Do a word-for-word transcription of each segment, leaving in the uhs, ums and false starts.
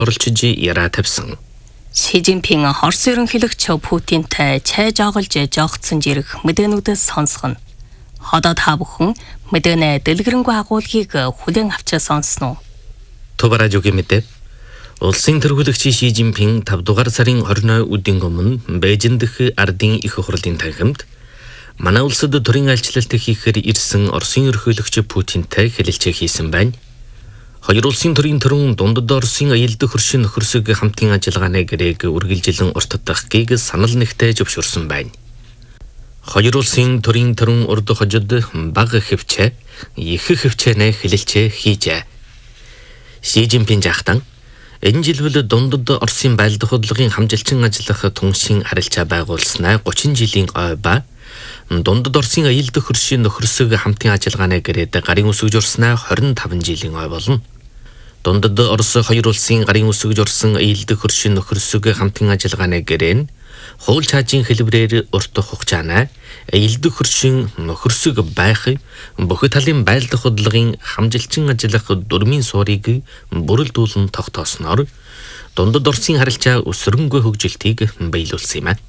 оролцож яраа тавьсан. Шижинпин Орос ерөнхийлөгч Путинтай чай жоголж жоогдсон зэрэг мэдээнүүдээс сонсгоно. Одоо та бүхэн мэдэнэ дэлгэрэнгүй агуулгыг хүлээн авч сонсноо. Товаражогийн мэдээ. Улсын тэргүүлэгч Шижинпин тавд дугаар сарын хорин өдрийн өмнө Бээжин дэх ардын их хурлын танхимд манай улсад төрийн айлчлалт хийхээр ирсэн Оросын ерөнхийлөгч Путинтай хэлэлцээ хийсэн байна. Хоёр улсын төрийн төрөн дундад Оросын аялдаг хөршин нөхөрсөг хамтын ажиллагааны гэрээг үргэлжилэн урт дахгийг санал нэгтээ зөвшөөрсөн байна. Хоёр улсын төрийн төрөн урд хожид бага хэвчээ, их хэвчээнэ хэлэлцээ хийжээ. Шижинпин жахтан энэ жилвэл дундад Оросын байлдах хөдөлгөөний хамжилчин ажиллах түншин харилцаа байгуулснаа гучин жилийн ой ба дундад Оросын аялдаг хөршин нөхөрсөг хамтын ажиллагааны гэрээд гарын үсгэж урснаа хорин таван жилийн ой болно. Дундад Орос хоёр улсын гарын үсгэж урсан аялдаг хөршин нөхөрсөг хамтын ажиллагааны гэрээ нь хууль чаажийн хэлбэрээр урт хугацаанаа аялдаг хөршин нөхөрсөг байх бүх талын байлдах хөдөлгөөний хамжилчин ажиллах дөрмийн суурийг бүрэлдүүлэн тогтоосноор дундад Оросын харилцаа өсрөнгөө хөгжилтийг биелүүлсэн юм.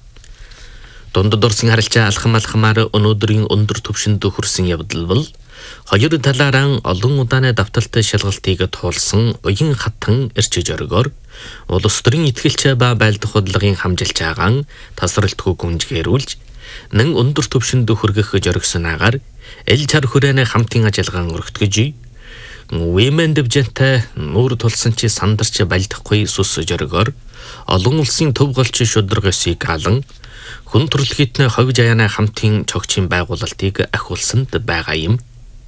Дундад Оросын харилцаа алхам алхамаар өнөөдрийн өндөр түвшинд хүрсэн явдал бол хоёр талаараа олон удааны давталтай шалгалтыг туулсан уян хатан эрчиж оргоор улс төрийн итгэлч ба байлдах хөдөлгөөний хамжилж байгаа тасралтгүй гүнжгээрүүлж нэн өндөр түвшинд хүргэх зоригсонаагаар эл чар хүрээний хамтын ажиллагаан өргөтгөж Women дэвжэнтэй нүүр тулсан чи сандарч байлдахгүй сүс зоргоор олон улсын төв голч шударгасыг алан хүн төрөлхитнэ ховж аяаны хамтын цогцын байгуулалтыг ахиулсанд байгаа юм.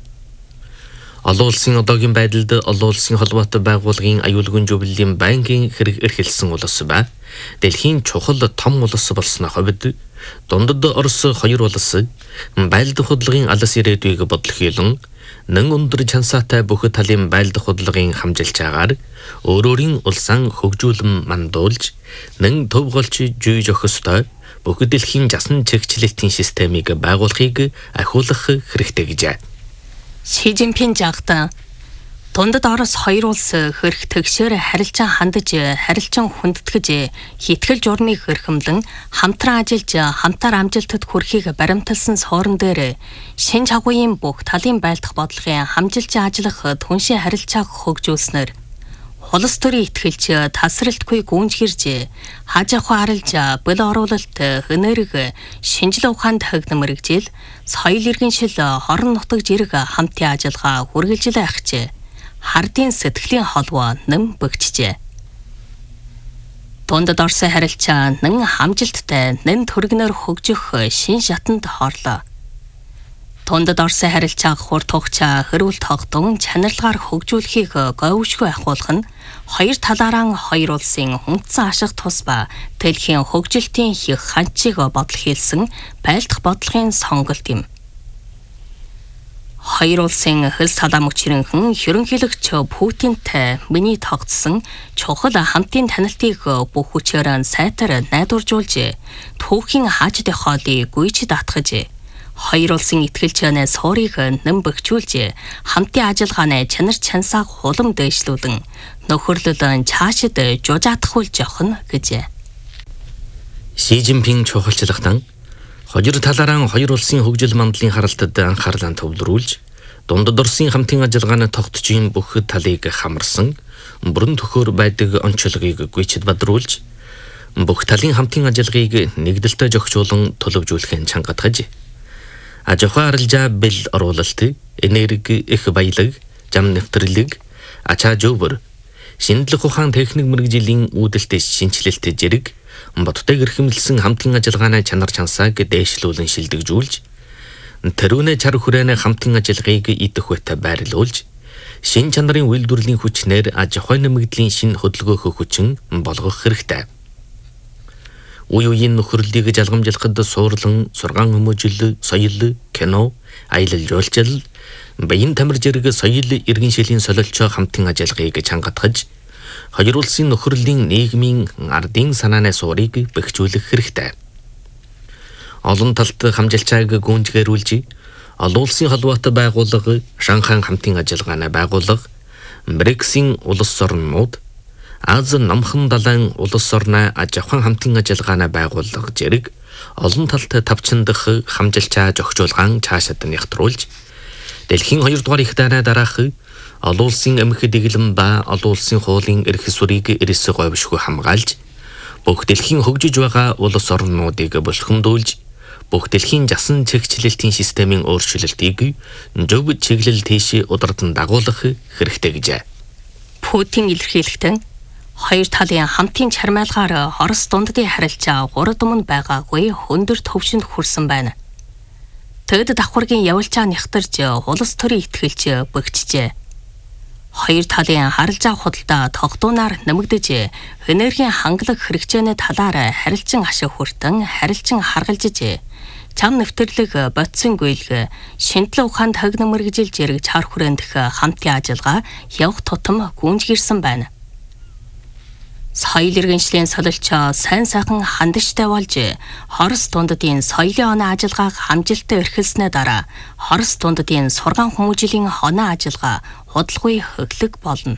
Олон улсын одоогийн байдалд олон улсын холбоотой байгууллагын аюулгүйн зөвлөлийн банкын хэрэг эрхэлсэн улс ба дэлхийн чухал том улс болсны хувьд дундад Орос хоёр улс байлдах хөдөлгөөний алс ирээдүйг бодлохийлон нэн өндөр чансаатай бүх талын байлдах хөдөлгөөний хамжилчаагаар өөрөөрийн улсаа хөгжүүлэн мандуулж нэн төв голч жүй жохостой бүх дэлхийн жасан чигчлэлтийн системийг байгуулахыг ахиулах хэрэгтэй гэжээ. Шижинпин жагтан дундад Орос хоёр улс хөрх төгсөөр харилцаа хандаж харилцан хүндэтгэж хитгэл журмыг хөрхөмлөн хамтран ажиллаж хамтаар амжилтад хүрэхийг баримталсан суурин дээр шин чагуугийн бүх талын байлдах бодлогын хамжилж ажиллах түншийн харилцааг хөгжүүлснээр улс төрийн итгэлч тасралтгүй гүнжгэрж хажаахуу арилж бэл оруулалт хөнөөрөг шинжлэх ухаанд хагдан мэрэгжил соёл иргэншил хорон нутаг зэрэг хамтын ажиллагаа хүргэлжлээ ахжээ. Хардын сэтгэлийн холбоо нэм бөгчжээ. Дундад Оросын харилцаа нэн хамжилттай нэн төргнөр хөгжих шин шатанд хорлоо. Дундад Оросын харилцааг хурд хугацаа хэрүүл тогтун чанарлагаар хөгжүүлэхийг говьшгүй ахуулах нь хоёр талаараа хоёр улсын хүндсэн ашиг тус ба дэлхийн хөгжилтийн их ханчийг бодлох хэлсэн байлдах бодлогын сонголт юм. Хоёр улсын хэл салаамөгчрийнхэн ерөнхийлөгч Путинтай миний тогтсон чухал хамтын танилтыг бүх хүчээр сайтар найдваржуулж түүхийн хааждын хоолыг гүйж татгаж хоёр улсын итгэлчнээ суурийг нэм бөхчүүлж хамтын ажиллагааны чанар чансааг хулам дэвшлүүлэн нөхөрлөлөн цаашид жужаатахуулж явах гэжээ. Шижинпин чухалчлагтан хоёр талаараа хоёр улсын хөгжил мандлын харалтад анхаарлаа төвлөрүүлж дундад Оросын хамтын ажиллагааны тогтчийн бүх талыг хамарсан бүрэн төхөөр байдаг онцлогийг гүйцэд бадруулж бүх талын хамтын ажиллагааг нэгдэлтэй зохицуулан төлөвжүүлэхин чангатгаж аж ахуй арилжаа бэл оруулалт, энерги их баялаг, зам нэвтрэлэг, ачаа жөвөр, шинжлэх ухаан техник мэргэжлийн үүдэлтэй шинжилэлт зэрэг бодтой гэрхэмлсэн хамтын ажиллагааны чанар чансааг дээшлүүлэн шилдэгжүүлж тэрүүнэ чар хүрээний хамтын ажиллагааг идэх үетэй байрлуулж шин чанарын үйлдвэрлэлийн хүчнээр аж ахуй нэмэгдлийн шин хөдөлгөөх хүчин болгох хэрэгтэй. Үе үеийн нөхөрлөлийг жалгамжлахад суурлан, сургаан хүмүүжил, соёл, кино, аялал жуулчлал, баян тамир зэрэг соёл иргэншилийн солилцоо хамтын ажиллагааг чангатгаж хоёр улсын нөхөрлөлийн нийгмийн ардын санааны суурийг бэхжүүлэх хэрэгтэй. Олон талт хамжилчааг гүнжгээрүүлж, олон улсын холбоотой байгууллага, Шанхай хамтын ажиллагааны байгууллага, БРИКС-ийн улс орнууд, Аз намхан далайн улс орны аж ахуйн хамтын ажиллагааны байгууллага зэрэг олон талтай тавчандах хамжилчаа зохицуулгаан цаашаад нягтруулж дэлхийн хоёрдугаар их дайны дараах олон улсын эмх дэглэм ба олон улсын хуулийн эрх сүрийг эрс говьшгүй хамгаалж бүх дэлхийн хөгжиж байгаа улс орнуудыг бэлхэмдүүлж бүх дэлхийн жасан чигчлэлтийн системийн өөрчлөлтийг зөв чиглэл тийш удирдан дагуулах хэрэгтэй гэжээ. Путин илэрхийлэхдээ хоёр талын хамтын чармайлгаар Орос дунддын харилцаа гурдам нь байгаагүй хөндөр төвшөнд хүрсэн байна. Тэгэд давхаргийн явуулчаа нягтарж улс төрийн итгэлж бөгжжээ. Хоёр талын харилцаа худалдаа тогтуунаар нэмэгдэж, энергийн хангалах хэрэгцээний талаар харилцан ашиг хүртэн харилцан харгалжжээ. Чам нэвтэрлэг бодсон гүйлг шинтлэн ухаанд хагна мэрэгжил зэрэг чар хүрэндх хамтын ажиллагаа явах тутам гүнжгэрсэн байна. Соёл иргэншлийн солилчоо сайн сайхан хандажтай болж Хорос дунддын соёлын оноо ажиллагааг хамжилттай эрхэлснээ дараа Хорос дунддын сургаан хүмүүжлийн оноо ажиллагаа худалгүй хөглөг болно.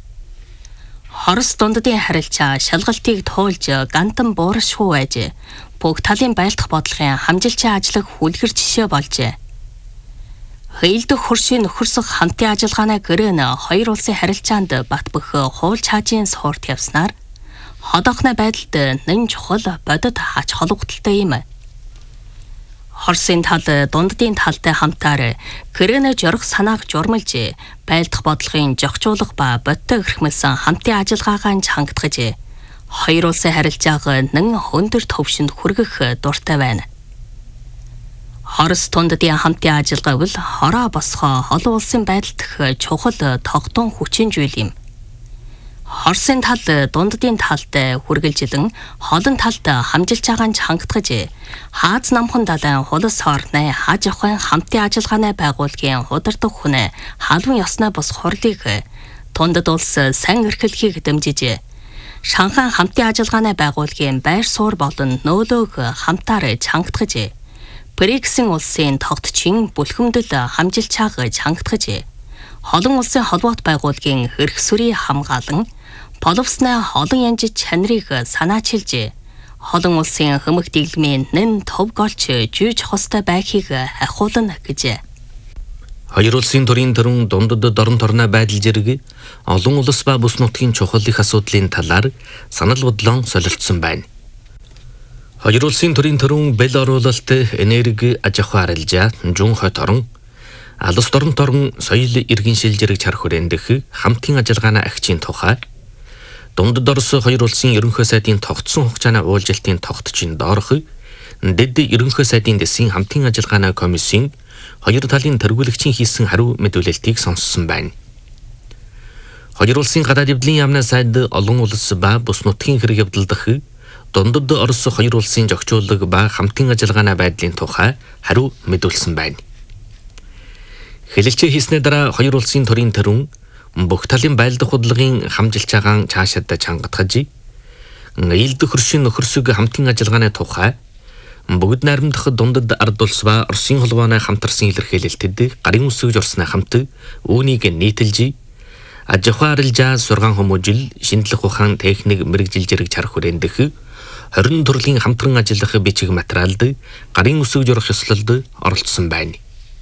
Хорос дунддын харилцаа шалгалтыг туулж гантан бууршгүй байж бүх талын байлдах бодлогын хамжилтын ажлыг хүлгэр жишээ болжээ. Хээлдэх хөршийн нөхөрсөх хамтын ажиллагааны гэрэн хоёр улсын харилцаанд бат бөх хууль чаажийн суурт явснаар ходоохны байдалд нэн чухал бодит ач холбогдолтой юм. Хорсын тал дунддын талтай хамтаар гэрэн жорох санааг журмалж байлдах бодлогын зохицуулах ба бодтой эрхмэлсэн хамтын ажиллагаагаа чангадгаж хоёр улсын харилцааг нэн хөндөр төвшөнд хүргэх дуртай байна. Хорос дунддын хамтын ажиллагаа бол хороо босгоо олон улсын байдалд чухал тогтун хүчин зүйл юм. Хорсын тал дунддын талд хүргэлжилэн холон талд хамжилж байгаа нь чангадгаж Хааз намхан далайн хулс орны хаж ахуйн хамтын ажиллагааны байгууллагын удирдах хүн халуун ёсны бус хурлыг тундад улс сайн эрхлэхийг дэмжиж Шанхай хамтын ажиллагааны байгууллагын байр суур болон нөөлөөг хамтаар чангадгаж Бриксийн улсын тогтчин бүлхэмдэл хамжилчааг чангадгаж холон улсын холбоот байгууллагын эрх сүрийг хамгаалan половсны олон янж чанарыг санаачилж холон улсын хөмөх дэглэмийн нэн төв голч жүйж хостой байхыг ахиулна гэж. Хоёр улсын төрийн төрөн дундад дорн торны байдал зэрэг олон улс ба бүс нутгийн чухал их асуудлын талаар санал бодлон солилцсон байна. Хоёр улсын төрийн төрөн бэл оруулалт, энерги, аж ахуй арилжаа, жун хойд орон, алс дорн торон соёл иргэншил зэрэг чар хүрэндэх хамтын ажиллагааны агчийн тухай дундад Орос хоёр улсын ерөнхий сайдын тогтсон хугацааны уулзалтын тогтчин доорх дэд ерөнхий сайдын дэсийн хамтын ажиллагааны комиссийн хоёр талын тэргүүлэгчийн хийсэн хариу мэдүүлэлтийг сонссон байна. Хоёр улсын гадаад явдлын яамны сайд олон улс ба бүс нутгийн хэрэг явдалдах дундад Орос хоёр улсын зохицуулаг ба хамтын ажиллагааны байдлын тухай хариу мэдүүлсэн байна. Хэлэлцээ хийснээр дараа хоёр улсын төрийн төрөн бүх талын байлдах худалдааны хамжилчаагаан цаашаад чангадгаж ээлдэх хөршийн нөхөрсөг хамтын ажиллагааны тухай бүгд найрамдах дундад ард улс ба Оросын холбооны хамтарсан илэрхийлэлтэд гарын үсгэж орсны хамт үүнийг нийтэлж аж ахуй арилжаа, сургаан хүмүүжил, шинжлэх ухаан, техник, мэрэгжил зэрэг чар хүрэндэх хорин төрлийн хамтран ажиллах бичиг материалд гарын үсгэж орох ёслолд оролцсон байна.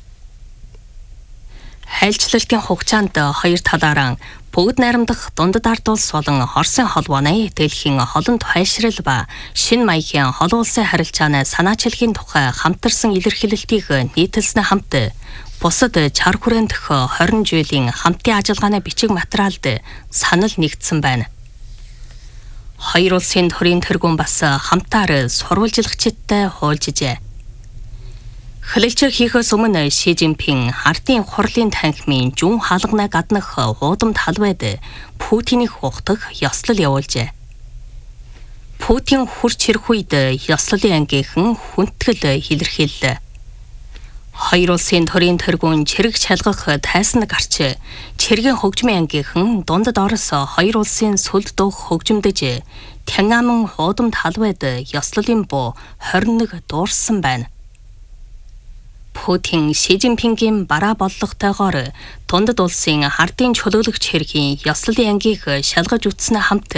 Хайлчлалтын хугацаанд хоёр талаараа бүгд найрамдах дундад ард улс болон Оросын холбооны дэлхийн холонд хайшрал ба шинэ маягийн олон улсын харилцааны санаачилгийн тухай хамтарсан илэрхийлэлтийг нийтэлснэ хамт бусад чар хүрэндх хорин жилийн хамтын ажиллагааны бичиг материалд санал нэгдсэн байна. Хоёр улсын төрийн тэргүүн бас хамтаар сурвалжилагчдтай хуулжжээ. Хэлэлцээ хийхээс өмнө Ши Жинпин ардын хурлын танхимын жун хаалганаа гаднах уудам талбайд Путинийг ухтах ёслол явуулжээ. Путин хурц ирэх үед ёслолын ангийнхан хүндэтгэл илэрхийллээ. Хоёр улсын төрийн тэргүүн чирэг чалгах тайсан гарч чиргийн хөгжмийн ангийнхан дундад Орос хоёр улсын сүлд дуух хөгжимдөж Тяньанмэн уудам талбайд ёслолын буу хорин нэг дуурсан байна. Путин Ши Цзиньпингийн бараа боллоготойгоор Дундад улсын ардын чөлөөлөгч хэргийн ёслолын ангийг шалгаж үтснээ хамт